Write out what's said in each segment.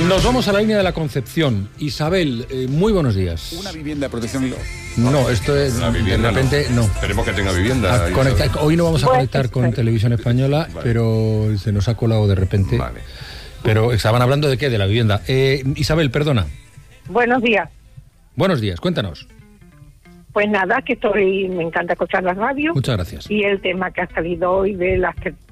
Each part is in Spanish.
Nos vamos a la línea de la Concepción. Isabel, muy buenos días. Una vivienda de protección... No, esto es... La vivienda, de repente, no. Esperemos que tenga vivienda. Hoy no vamos a conectar con Televisión Española, vale. Pero se nos ha colado de repente. Vale. Pero estaban hablando de qué, de la vivienda. Isabel, perdona. Buenos días. Buenos días, cuéntanos. Pues nada, que me encanta escuchar la radio. Muchas gracias. Y el tema que ha salido hoy del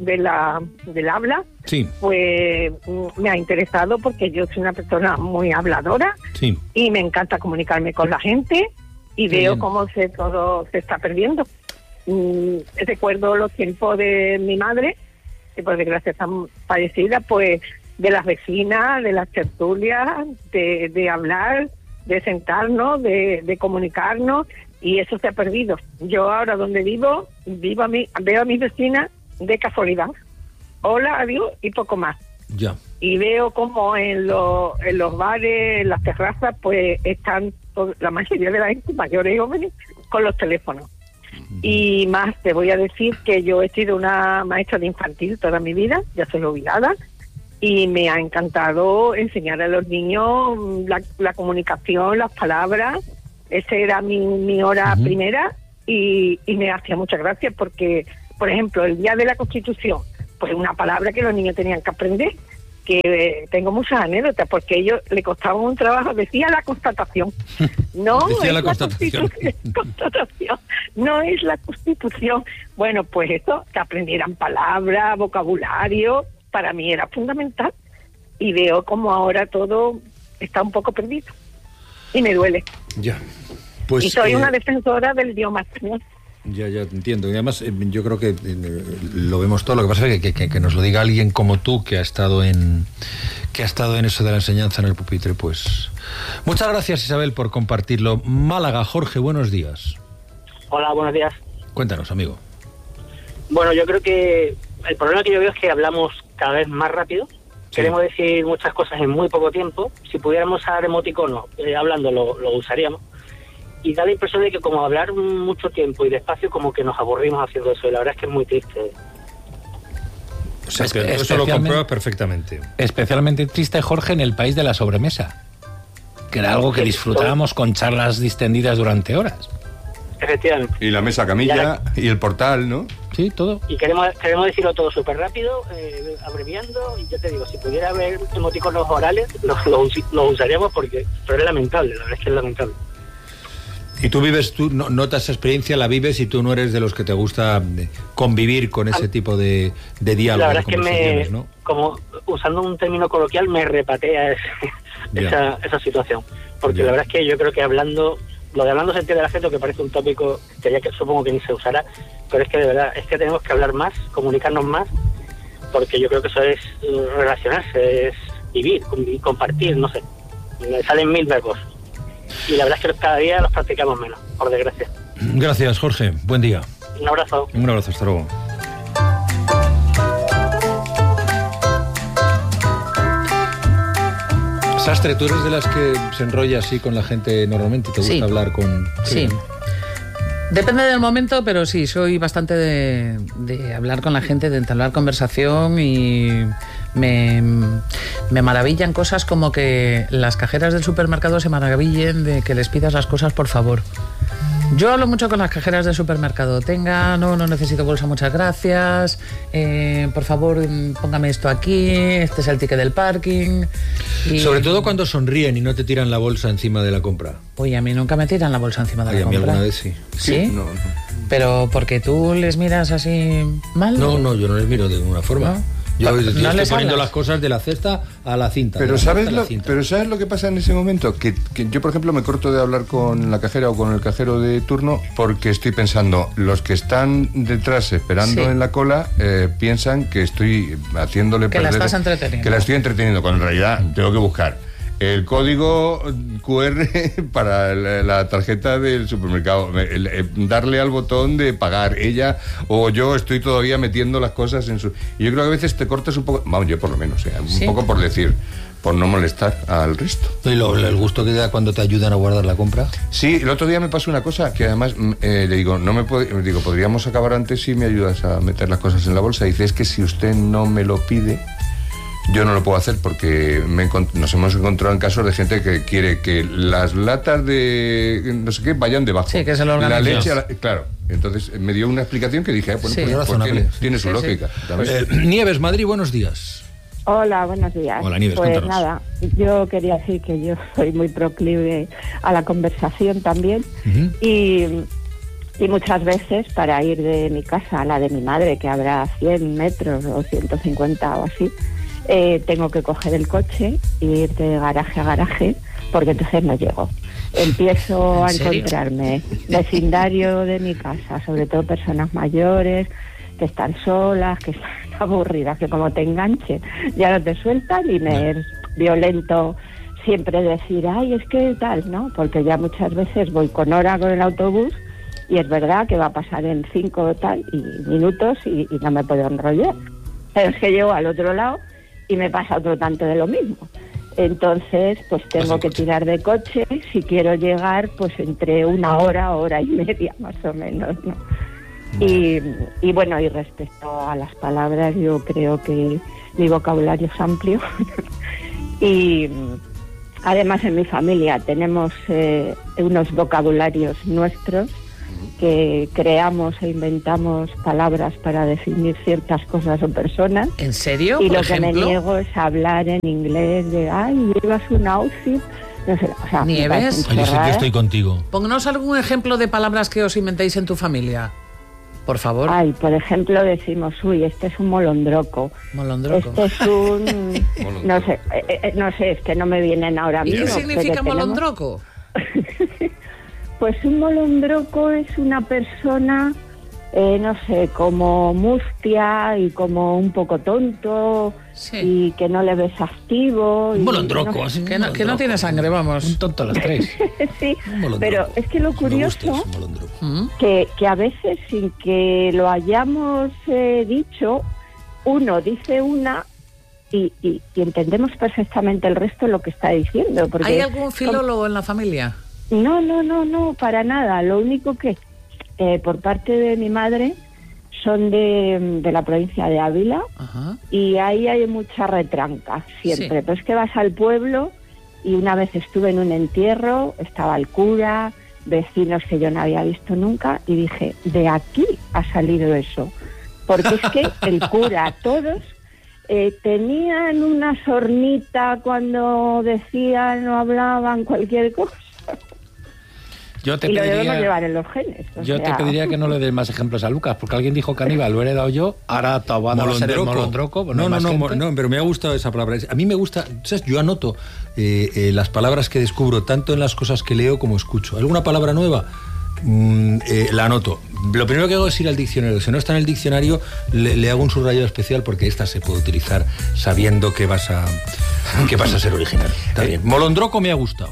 habla, sí, pues me ha interesado porque yo soy una persona muy habladora, sí, y me encanta comunicarme con la gente y veo bien cómo todo se está perdiendo. Recuerdo los tiempos de mi madre, que por desgracia está fallecida, pues de las vecinas, de las tertulias, de hablar, de sentarnos, de comunicarnos, y eso se ha perdido. Yo ahora donde veo a mis vecinas de casualidad. Hola, adiós y poco más. Ya. Y veo como en los bares, en las terrazas, pues están la mayoría de la gente, mayores y jóvenes, con los teléfonos. Y más, te voy a decir que yo he sido una maestra de infantil toda mi vida, ya soy jubilada, y me ha encantado enseñar a los niños la comunicación, las palabras. Esa era mi hora primera y me hacía muchas gracias porque, por ejemplo, el día de la Constitución, pues una palabra que los niños tenían que aprender, que tengo muchas anécdotas, porque a ellos le costaba un trabajo, decía la constatación. No decía es la constatación. Constatación, no es la Constitución. Bueno, pues eso, que aprendieran palabras, vocabulario, para mí era fundamental. Y veo como ahora todo está un poco perdido. Y me duele. Ya. Pues, y soy una defensora del idioma español. Ya te entiendo. Y además yo creo que lo vemos todo. Lo que pasa es que nos lo diga alguien como tú, que ha estado en eso de la enseñanza en el pupitre, pues... Muchas gracias, Isabel, por compartirlo. Málaga, Jorge, buenos días. Hola, buenos días. Cuéntanos, amigo. Bueno, yo creo que el problema que yo veo es que hablamos cada vez más rápido. Sí. Queremos decir muchas cosas en muy poco tiempo. Si pudiéramos usar emoticonos hablando, lo usaríamos. Y da la impresión de que como hablar mucho tiempo y despacio, como que nos aburrimos haciendo eso. Y la verdad es que es muy triste. O sea, que eso lo compruebas perfectamente. Especialmente triste, Jorge, en el país de la sobremesa, que era algo que disfrutábamos con charlas distendidas durante horas. Efectivamente. Y la mesa camilla y el portal, ¿no? Sí, todo. Y queremos decirlo todo súper rápido, abreviando, y ya te digo, si pudiera haber emoticonos orales, los usaríamos pero es lamentable, la verdad es que es lamentable. Y tú notas esa experiencia, la vives, y tú no eres de los que te gusta convivir con ese tipo de diálogo. La verdad es que ¿no? Como usando un término coloquial, me repatea esa situación. Porque la verdad es que yo creo que lo de hablando se entiende la gente, que parece un tópico que ya que supongo que ni se usará, pero es que de verdad, es que tenemos que hablar más, comunicarnos más, porque yo creo que eso es relacionarse, es vivir, compartir, no sé. Me salen 1000 verbos. Y la verdad es que cada día los practicamos menos, por desgracia. Gracias, Jorge. Buen día. Un abrazo. Un abrazo, hasta luego. Sastre, tú eres de las que se enrolla así con la gente normalmente, ¿te gusta hablar con...? Sí. Depende del momento, pero sí, soy bastante de hablar con la gente, de entablar conversación, y me maravillan cosas como que las cajeras del supermercado se maravillen de que les pidas las cosas por favor. Yo hablo mucho con las cajeras del supermercado. No necesito bolsa, muchas gracias. Por favor, póngame esto aquí. Este es el ticket del parking. Sobre todo cuando sonríen y no te tiran la bolsa encima de la compra. Oye, a mí nunca me tiran la bolsa encima de la compra. A mí alguna vez sí. ¿Sí? No. ¿Pero porque tú les miras así mal? No, yo no les miro de ninguna forma. ¿No? Yo estoy poniendo las cosas de la cesta a la cinta. Pero ¿sabes lo que pasa en ese momento? Que yo, por ejemplo, me corto de hablar con la cajera o con el cajero de turno porque estoy pensando, los que están detrás esperando en la cola piensan que estoy haciéndole perder... Que la estás entreteniendo. Que la estoy entreteniendo, cuando en realidad tengo que buscar el código QR para la tarjeta del supermercado, darle al botón de pagar, ella o yo estoy todavía metiendo las cosas en su... Y yo creo que a veces te cortas un poco, vamos, yo por lo menos, un poco por decir, por no molestar al resto. ¿Y el gusto que da cuando te ayudan a guardar la compra? Sí, el otro día me pasó una cosa que además le digo, podríamos acabar antes si me ayudas a meter las cosas en la bolsa. Y dice, es que si usted no me lo pide, Yo no lo puedo hacer porque nos hemos encontrado en casos de gente que quiere que las latas de no sé qué vayan debajo. Sí, que se lo la organice. leche, claro. Entonces me dio una explicación que dije, bueno, Sí. pues tiene su lógica. Nieves, Madrid, buenos días. Hola, buenos días. Hola, Nieves, pues cuéntanos. nada, yo quería decir que yo soy muy proclive a la conversación también y muchas veces para ir de mi casa a la de mi madre, que habrá 100 metros o 150 o así, tengo que coger el coche e ir de garaje a garaje porque entonces no llego. Empiezo a encontrarme vecindario de mi casa, sobre todo personas mayores que están solas, que están aburridas, que como te enganchen ya no te sueltan y me es violento siempre decir, ay, es que tal, ¿no? Porque ya muchas veces voy con hora con el autobús y es verdad que va a pasar en 5 tal y minutos y no me puedo enrollar. Pero es que llego al otro lado y me pasa otro tanto de lo mismo. Entonces, pues tengo que tirar de coche si quiero llegar pues entre 1 hora, hora y media más o menos, ¿no? Y bueno, y respecto a las palabras, yo creo que mi vocabulario es amplio y además en mi familia tenemos unos vocabularios nuestros que creamos e inventamos palabras para definir ciertas cosas o personas. ¿En serio? Y ¿Por lo que ejemplo? me niego es hablar en inglés de, ay, llevas un outfit, no sé, o sea, me ¿Nieves? parecen Yo chorradas. estoy contigo. Pónganos algún ejemplo de palabras que os inventéis en tu familia. Por favor. Ay, por ejemplo, decimos, uy, este es un molondroco. Molondroco. Este es un... no sé, es que no me vienen ahora ¿Y mismo. qué significa pero tenemos- molondroco? Pues un molondroco es una persona, no sé, como mustia y como un poco tonto Sí. y que no le ves activo. Un y molondroco, no así. Que no tiene sangre, vamos. Un tonto a las 3. sé. Sí, Un molondroco. pero es que lo Me gusta curioso... eso, un molondroco. ¿Mm? que a veces sin que lo hayamos dicho, uno dice una y entendemos perfectamente el resto de lo que está diciendo. Porque ¿Hay algún filólogo en la familia? No, para nada. Lo único que por parte de mi madre son de la provincia de Ávila Ajá. y ahí hay mucha retranca siempre. Sí. Pero es que vas al pueblo y una vez estuve en un entierro, estaba el cura, vecinos que yo no había visto nunca y dije, de aquí ha salido eso. Porque es que el cura, todos tenían una sornita cuando decían o hablaban cualquier cosa. Yo te Y lo debemos pediría, llevar en los genes. o yo te sea, pediría que no le des más ejemplos a Lucas, porque alguien dijo caníbal, lo he heredado yo, ahora te va a ser el molondroco. Pues No, hay más gente. no, pero me ha gustado esa palabra. A mí me gusta, ¿sabes? Yo anoto las palabras que descubro tanto en las cosas que leo como escucho. ¿Alguna palabra nueva? La anoto. Lo primero que hago es ir al diccionario. Si no está en el diccionario, le hago un subrayado especial porque esta se puede utilizar sabiendo que vas a ser original. Está bien. Molondroco me ha gustado.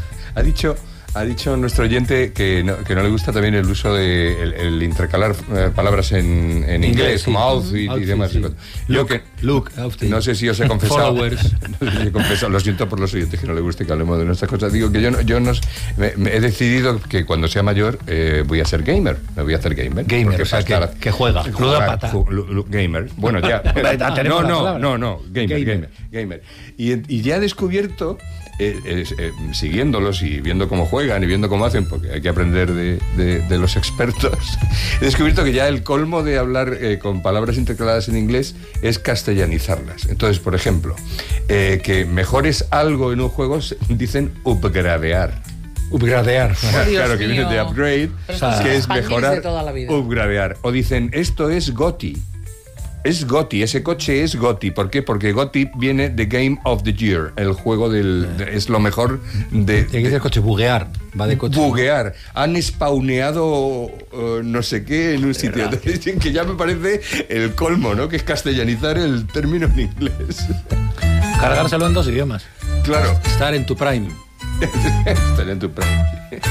Ha dicho nuestro oyente que no le gusta también el uso de el intercalar palabras en inglés, sí. como outfit y Outfit, demás. sí. Yo outfit. no sé si os he confesado. Followers. No sé si he confesado, lo siento por los oyentes que no le guste que hablemos de nuestras cosas. Digo que me he decidido que cuando sea mayor voy a ser gamer. Me voy a hacer gamer. Gamer, Porque o sea, para estar- que juega. Ludópata. Gamer. Bueno, ya. tenemos la palabra. No. Gamer. Y ya he descubierto, siguiéndolos y viendo cómo juegan y viendo cómo hacen, porque hay que aprender de los expertos, he descubierto que ya el colmo de hablar con palabras intercaladas en inglés es castellanizarlas. Entonces, por ejemplo, que mejores algo en un juego dicen upgradear. Upgradear. Oh, Dios Claro, que viene mío. de upgrade, Pero eso es que es español mejorar, de toda la vida. upgradear. O dicen, esto es GOTY. Es GOTY, ese coche es GOTY. ¿Por qué? Porque GOTY viene de Game of the Year, el juego es lo mejor de... Tiene que ser coche, buguear. Va de coche. Buguear. Han spawneado no sé qué en un sitio. Entonces dicen que ya me parece el colmo, ¿no? Que es castellanizar el término en inglés. Cargárselo en 2 idiomas. Claro. Estar en tu prime. Estaría en tu prime.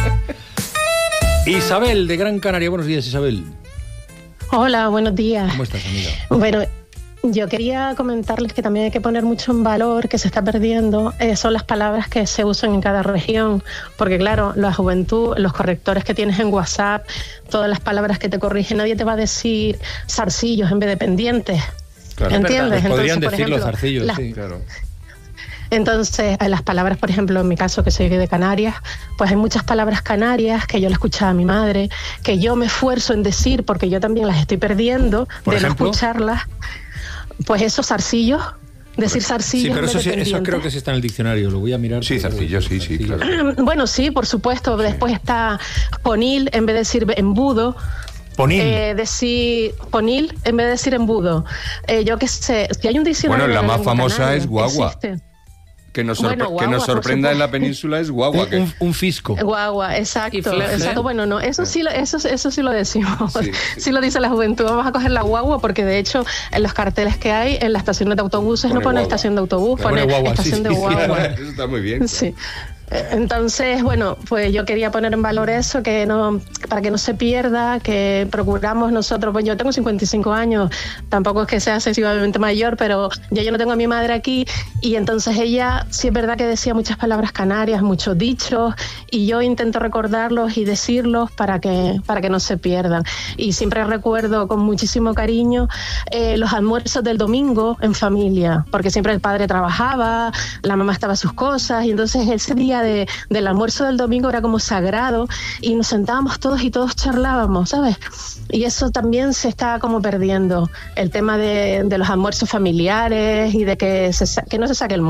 Isabel, de Gran Canaria. Buenos días, Isabel. Hola, buenos días. ¿Cómo estás, amiga? Bueno, yo quería comentarles que también hay que poner mucho en valor, que se está perdiendo, son las palabras que se usan en cada región, porque claro, la juventud, los correctores que tienes en WhatsApp, todas las palabras que te corrigen, nadie te va a decir zarcillos en vez de pendientes. Claro. ¿Entiendes? Pues podrían Entonces, por decirlo ejemplo, zarcillos, sí. Claro. Entonces, las palabras, por ejemplo, en mi caso, que soy de Canarias, pues hay muchas palabras canarias que yo le escuchaba a mi madre, que yo me esfuerzo en decir, porque yo también las estoy perdiendo, ¿Por de ejemplo? no escucharlas. Pues esos zarcillos, decir zarcillos. Sí, pero en vez de eso pendiente. creo que sí está en el diccionario, lo voy a mirar. Sí, zarcillo, sí, claro. Bueno, sí, por supuesto. Después está ponil, en vez de decir embudo. Ponil. Decir ponil en vez de decir embudo. Yo qué sé, si hay un diccionario. Bueno, la de más lengua famosa canaria, es guagua. existe. Que nos, Bueno, que guagua, nos por sorprenda en la supuesto. península es guagua. Un fisco. Guagua, Y exacto, fleje. exacto. Bueno, no, eso sí lo decimos. Sí, Sí lo dice la juventud. Vamos a coger la guagua porque de hecho en los carteles que hay en las estaciones de autobuses no pone guagua. estación de autobús, Pone pone guagua, estación sí, de sí, guagua. Eso está muy bien. Sí. Entonces, bueno, pues yo quería poner en valor eso, que no, para que no se pierda, que procuramos nosotros, pues yo tengo 55 años, tampoco es que sea excesivamente mayor, pero ya yo no tengo a mi madre aquí, y entonces ella sí es verdad que decía muchas palabras canarias, muchos dichos, y yo intento recordarlos y decirlos para que no se pierdan. Y siempre recuerdo con muchísimo cariño los almuerzos del domingo en familia, porque siempre el padre trabajaba, la mamá estaba a sus cosas, y entonces ese día del almuerzo del domingo era como sagrado y nos sentábamos todos y todos charlábamos, ¿sabes? Y eso también se está como perdiendo, el tema de los almuerzos familiares y de que no se saque el